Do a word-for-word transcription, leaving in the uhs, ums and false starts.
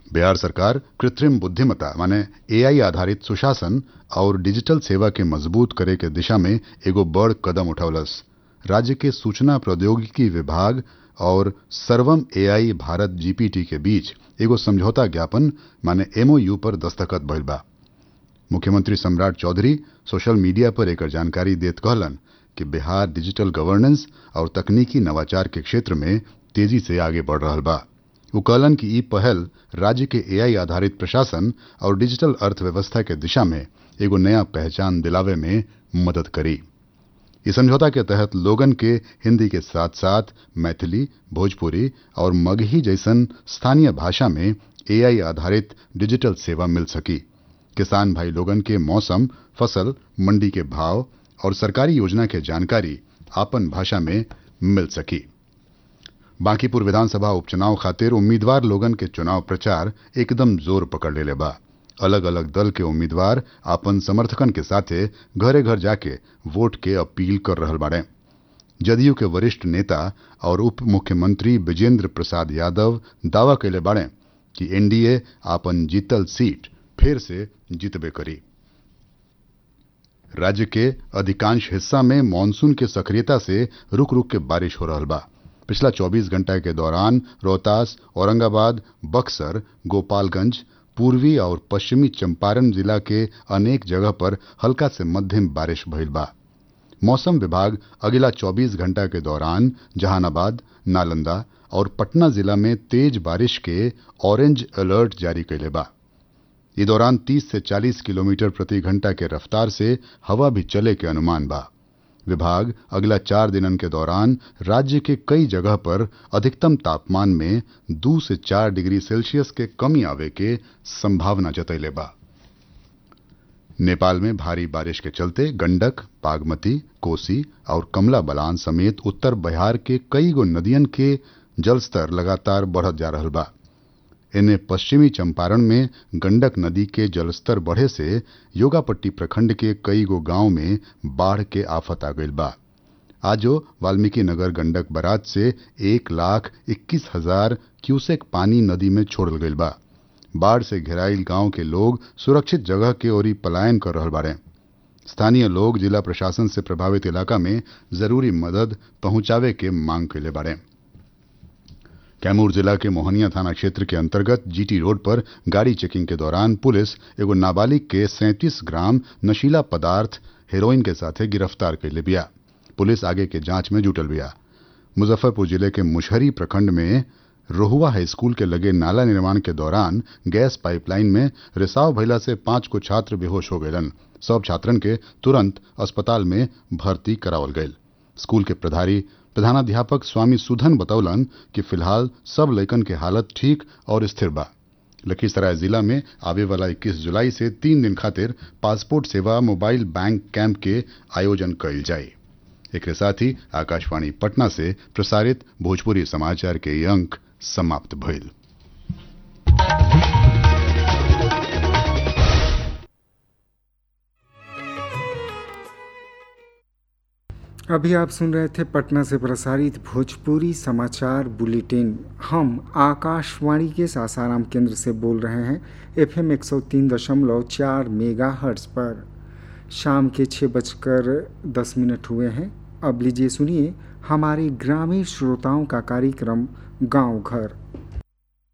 बिहार सरकार कृत्रिम बुद्धिमत्ता माने एआई आधारित सुशासन और डिजिटल सेवा के मजबूत करे के दिशा में एगो बड़ कदम उठौलस। राज्य के सूचना प्रौद्योगिकी विभाग और सर्वम एआई भारत जीपीटी के बीच एगो समझौता ज्ञापन माने एमओयू पर दस्तखत भइल बा। मुख्यमंत्री सम्राट चौधरी सोशल मीडिया पर एक जानकारी देत कहलन कि बिहार डिजिटल गवर्नेंस और तकनीकी नवाचार के क्षेत्र में तेजी से आगे बढ़ रहा बा। वो कहलन कि ई पहल राज्य के एआई आधारित प्रशासन और डिजिटल अर्थव्यवस्था के दिशा में एगो नया पहचान दिलावे में मदद करी। इस समझौता के तहत लोगन के हिंदी के साथ साथ मैथिली, भोजपुरी और मगही जैसन स्थानीय भाषा में एआई आधारित डिजिटल सेवा मिल सकी। किसान भाई लोगन के मौसम, फसल, मंडी के भाव और सरकारी योजना के जानकारी आपन भाषा में मिल सकी। बांकीपुर विधानसभा उपचुनाव खातिर उम्मीदवार लोगन के चुनाव प्रचार एकदम जोर पकड़ लेले बा। अलग अलग दल के उम्मीदवार आपन समर्थकन के साथे घरे घर जाके वोट के अपील कर रहल बाड़े। जदयू के वरिष्ठ नेता और उप मुख्यमंत्री विजेंद्र प्रसाद यादव दावा कैले बाड़े कि एनडीए आपन जीतल सीट फिर से जीतबे करी। राज्य के अधिकांश हिस्सा में मानसून के सक्रियता से रुक रुक के बारिश हो रहल बा। पिछला चौबीस घंटा के दौरान रोहतास, औरंगाबाद, बक्सर, गोपालगंज, पूर्वी और पश्चिमी चंपारण जिला के अनेक जगह पर हल्का से मध्यम बारिश भइल बा। मौसम विभाग अगला चौबीस घंटा के दौरान जहानाबाद, नालंदा और पटना जिला में तेज बारिश के ऑरेंज अलर्ट जारी कैले बा। इस दौरान तीस से चालीस किलोमीटर प्रति घंटा के रफ्तार से हवा भी चले के अनुमान बा। विभाग अगला चार दिनन के दौरान राज्य के कई जगह पर अधिकतम तापमान में दो से चार डिग्री सेल्सियस के कमी आवे के संभावना जतैले बा। नेपाल में भारी बारिश के चलते गंडक, बागमती, कोसी और कमला बलान समेत उत्तर बिहार के कई गो नदियन के जलस्तर लगातार बढ़त जा रहल बा। इन्हें पश्चिमी चंपारण में गंडक नदी के जलस्तर बढ़े से योगापट्टी प्रखंड के कई गो गांव में बाढ़ के आफत आ गई बा। आजो वाल्मीकि नगर गंडक बराज से एक लाख इक्कीस हजार क्यूसेक पानी नदी में छोड़ल गई बा। बाढ़ से घेराइल गांव के लोग सुरक्षित जगह के ओरी पलायन कर रहल बाड़े। स्थानीय लोग जिला प्रशासन से प्रभावित इलाका में जरूरी मदद पहुंचावे के मांग कैले बाड़े। कैमूर जिला के मोहनिया थाना क्षेत्र के अंतर्गत जीटी रोड पर गाड़ी चेकिंग के दौरान पुलिस एगो नाबालिग के सैंतीस ग्राम नशीला पदार्थ हेरोइन के साथे गिरफ्तार कैले बिया। पुलिस आगे के जांच में जुटल बिया। मुजफ्फरपुर जिले के मुशहरी प्रखंड में रोहुआ हाई स्कूल के लगे नाला निर्माण के दौरान गैस पाइपलाइन में रिसाव भइला से पांच को छात्र बेहोश हो गयलन। सब छात्रन के तुरंत अस्पताल में भर्ती करावल गयल। स्कूल के प्रभारी प्रधानाध्यापक स्वामी सुधन बतौलन कि फिलहाल सब लड़कन के हालत ठीक और स्थिर बा। लखीसराय जिला में आवे वाला इक्कीस जुलाई से तीन दिन खातिर पासपोर्ट सेवा मोबाइल बैंक कैंप के आयोजन कइल जाए। एक साथ ही आकाशवाणी पटना से प्रसारित भोजपुरी समाचार के ये अंक समाप्त भइल। अभी आप सुन रहे थे पटना से प्रसारित भोजपुरी समाचार बुलेटिन। हम आकाशवाणी के सासाराम केंद्र से बोल रहे हैं एफएम एक सौ तीन दशमलव चार मेगा हर्ट्ज पर। शाम के छः बजकर दस मिनट हुए हैं। अब लीजिए सुनिए हमारे ग्रामीण श्रोताओं का कार्यक्रम गांव घर।